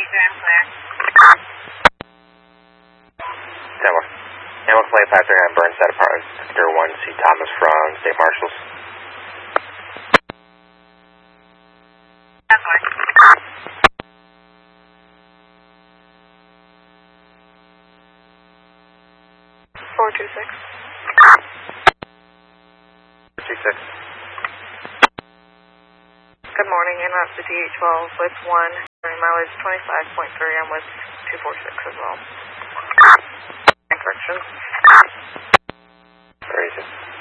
Hamilton Lane 539 Burnside Apartments, Sector 1, C. Thomas from State Marshals. 426. 426. Good morning, en route to DH12 with 1, mileage 25.3. I'm with 246 as well. Corrections. Very good.